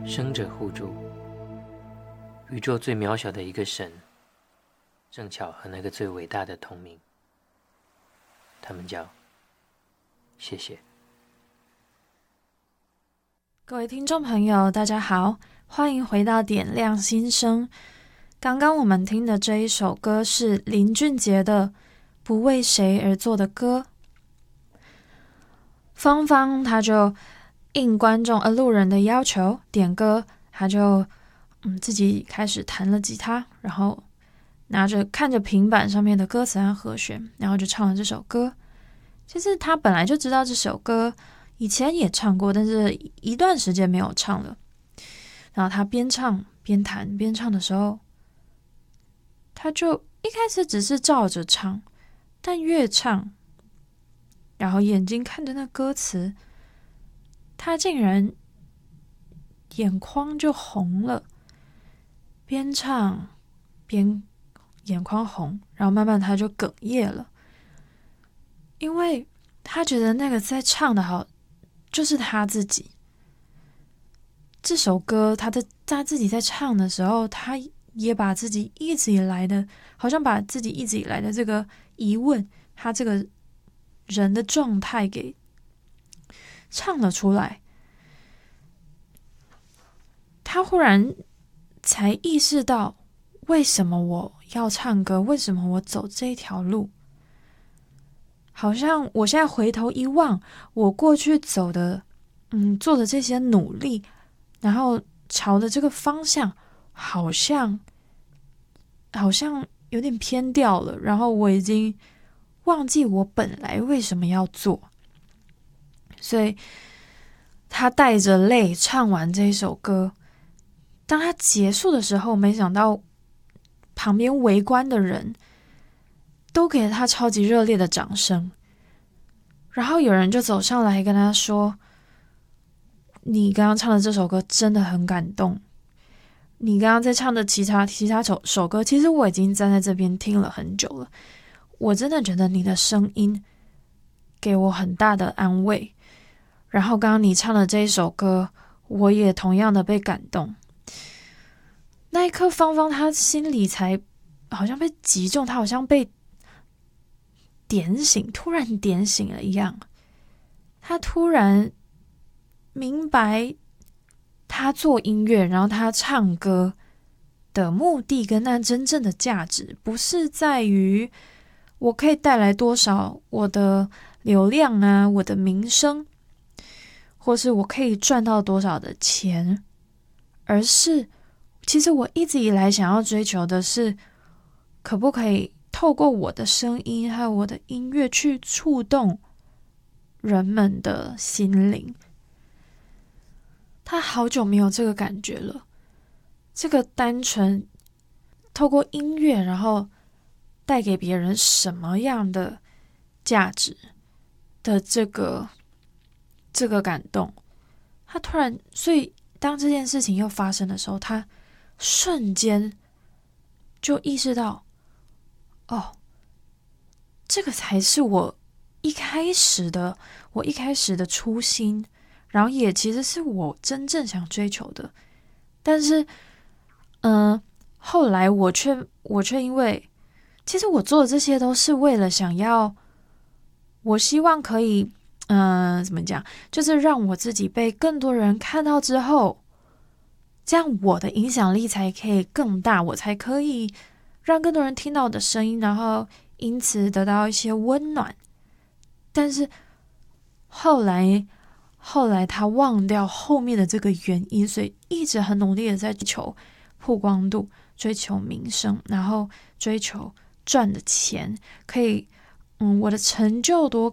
生者互助，宇宙最渺小的一个神，正巧和那个最伟大的同名，他们叫谢谢。 各位听众朋友大家好，欢迎回到点亮心声。刚刚我们听的这一首歌是林俊杰的《不为谁而作的歌》。芳芳他就应观众路人的要求点歌，他就自己开始弹了吉他，然后看着平板上面的歌词和和弦，然后就唱了这首歌。其实他本来就知道这首歌，以前也唱过，但是一段时间没有唱了。然后他边唱边弹边唱的时候，他就一开始只是照着唱，但越唱，然后眼睛看着那歌词，他竟然眼眶就红了，边唱边眼眶红，然后慢慢他就哽咽了，因为他觉得那个在唱的好就是他自己。这首歌他自己在唱的时候，他也把自己一直以来的这个疑问，他这个人的状态给唱了出来。他忽然才意识到，为什么我要唱歌，为什么我走这条路。好像我现在回头一望，我过去走的做的这些努力，然后朝的这个方向好像有点偏掉了，然后我已经忘记我本来为什么要做。所以他带着泪唱完这一首歌，当他结束的时候，没想到旁边围观的人都给了他超级热烈的掌声，然后有人就走上来跟他说，你刚刚唱的这首歌真的很感动，你刚刚在唱的其他首歌，其实我已经站在这边听了很久了，我真的觉得你的声音给我很大的安慰，然后刚刚你唱的这一首歌，我也同样的被感动。那一刻芳芳她心里才好像被击中，她好像被点醒，突然点醒了一样。她突然明白，她做音乐，然后她唱歌的目的跟那真正的价值，不是在于我可以带来多少我的流量啊，我的名声，或是我可以赚到多少的钱，而是其实我一直以来想要追求的是，可不可以透过我的声音还有我的音乐去触动人们的心灵。他好久没有这个感觉了，这个单纯透过音乐然后带给别人什么样的价值的这个感动，他突然，所以当这件事情又发生的时候，他瞬间就意识到，哦，这个才是我一开始的初心，然后也其实是我真正想追求的。但是后来我却因为其实我做的这些都是为了想要，我希望可以怎么讲，就是让我自己被更多人看到之后，这样我的影响力才可以更大，我才可以让更多人听到我的声音，然后因此得到一些温暖。但是后来他忘掉后面的这个原因，所以一直很努力的在追求曝光度，追求名声，然后追求赚的钱，可以我的成就多